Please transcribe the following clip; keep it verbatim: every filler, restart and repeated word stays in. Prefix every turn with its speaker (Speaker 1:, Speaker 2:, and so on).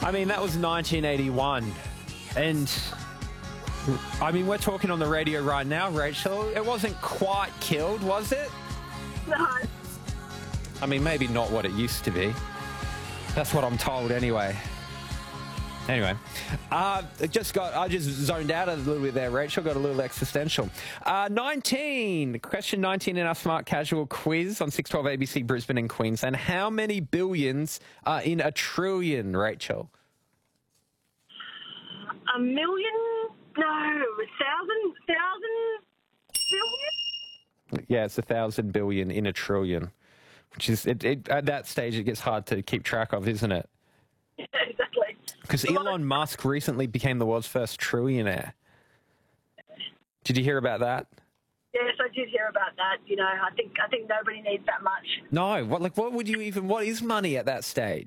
Speaker 1: I mean, that was nineteen eighty-one. And, I mean, we're talking on the radio right now, Rachel. It wasn't quite killed, was it?
Speaker 2: No.
Speaker 1: I mean, maybe not what it used to be. That's what I'm told anyway. Anyway, uh, it just got, I just zoned out a little bit there, Rachel. Got a little existential. Uh, nineteen, question nineteen in our Smart Casual quiz on six twelve A B C Brisbane and Queensland. How many billions are in a trillion, Rachel?
Speaker 2: A million? No, a thousand, thousand billion?
Speaker 1: Yeah, it's a thousand billion in a trillion, which is, it, it, at that stage, it gets hard to keep track of, isn't it?
Speaker 2: Yeah, exactly.
Speaker 1: Because Elon Musk recently became the world's first trillionaire. Did you hear about that?
Speaker 2: Yes, I did hear about that. You know, I think I think nobody needs that much.
Speaker 1: No. What like what would you even? What is money at that stage?